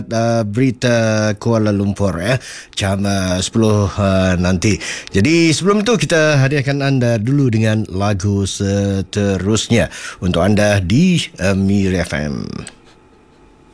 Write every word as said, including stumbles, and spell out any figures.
uh, berita Kuala Lumpur ya, jam uh, sepuluh uh, nanti. Jadi sebelum itu kita hadirkan anda dulu dengan lagu seterusnya untuk anda di uh, Miri F M.